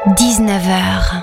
19h.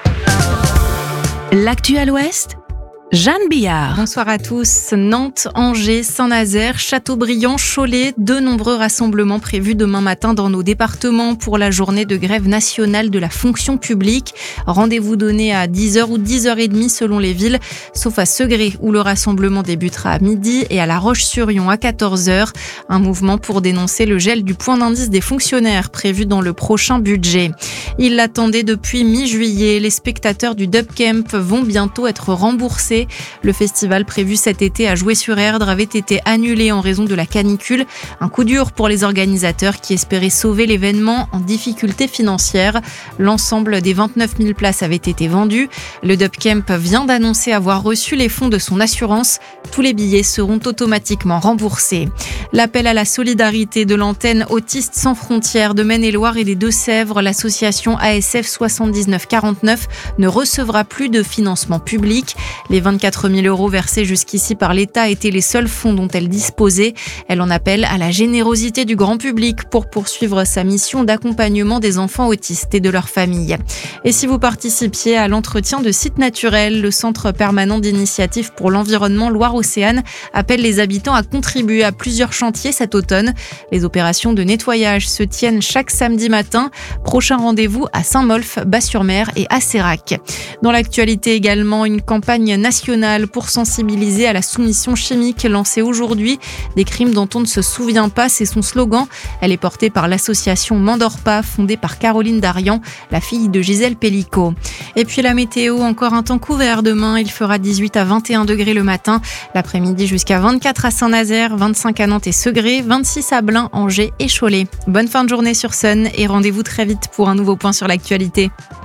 L'actu à l'Ouest, Jeanne Billard. Bonsoir à tous. Nantes, Angers, Saint-Nazaire, Châteaubriand, Cholet, de nombreux rassemblements prévus demain matin dans nos départements pour la journée de grève nationale de la fonction publique. Rendez-vous donné à 10h ou 10h30 selon les villes, sauf à Segré où le rassemblement débutera à midi et à La Roche-sur-Yon à 14h. Un mouvement pour dénoncer le gel du point d'indice des fonctionnaires prévu dans le prochain budget. Ils l'attendaient depuis mi-juillet. Les spectateurs du Dub Camp vont bientôt être remboursés. Le festival prévu cet été à Joué-sur-Erdre avait été annulé en raison de la canicule. Un coup dur pour les organisateurs qui espéraient sauver l'événement en difficulté financière. L'ensemble des 29 000 places avait été vendu. Le Dub Camp vient d'annoncer avoir reçu les fonds de son assurance. Tous les billets seront automatiquement remboursés. L'appel à la solidarité de l'antenne Autistes sans frontières de Maine-et-Loire et des Deux-Sèvres, l'association ASF 7949 ne recevra plus de financement public. Les 24 000 € versés jusqu'ici par l'État étaient les seuls fonds dont elle disposait. Elle en appelle à la générosité du grand public pour poursuivre sa mission d'accompagnement des enfants autistes et de leurs familles. Et si vous participiez à l'entretien de sites naturels, le Centre permanent d'initiative pour l'environnement Loire-Océane appelle les habitants à contribuer à plusieurs chantiers cet automne. Les opérations de nettoyage se tiennent chaque samedi matin. Prochain rendez-vous à Saint-Molf, Bas-sur-Mer et à Sérac. Dans l'actualité également, une campagne nationale pour sensibiliser à la soumission chimique lancée aujourd'hui. Des crimes dont on ne se souvient pas, c'est son slogan. Elle est portée par l'association M'endors pas, fondée par Caroline Darian, la fille de Gisèle Pellicot. Et puis la météo, encore un temps couvert demain. Il fera 18 à 21 degrés le matin. L'après-midi jusqu'à 24 à Saint-Nazaire, 25 à Nantes et Segré, 26 à Blain, Angers et Cholet. Bonne fin de journée sur Sun et rendez-vous très vite pour un nouveau point sur l'actualité.